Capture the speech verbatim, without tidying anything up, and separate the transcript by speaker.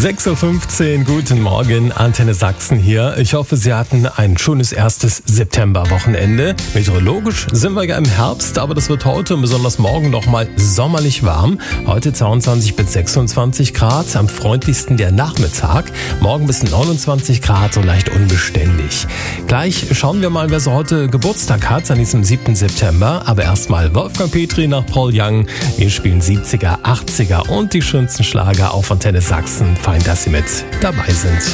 Speaker 1: sechs Uhr fünfzehn, guten Morgen, Antenne Sachsen hier. Ich hoffe, Sie hatten ein schönes erstes Septemberwochenende. Meteorologisch sind wir ja im Herbst, aber das wird heute und besonders morgen nochmal sommerlich warm. Heute zweiundzwanzig bis sechsundzwanzig Grad, am freundlichsten der Nachmittag. Morgen bis neunundzwanzig Grad, so leicht unbeständig. Gleich schauen wir mal, wer so heute Geburtstag hat, an diesem siebten September. Aber erstmal Wolfgang Petri nach Paul Young. Wir spielen siebziger, achtziger und die schönsten Schlager auf Antenne Sachsen. Fein, dass Sie mit dabei sind.